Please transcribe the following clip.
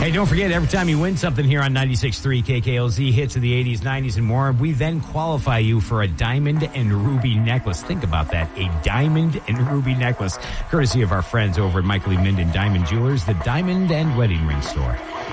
Hey, don't forget, every time you win something here on 96.3 KKLZ, hits of the 80s, 90s, and more, we then qualify you for a diamond and ruby necklace. Think about that, a diamond and ruby necklace, courtesy of our friends over at Michael E. Minden Diamond Jewelers, the Diamond and Wedding Ring Store.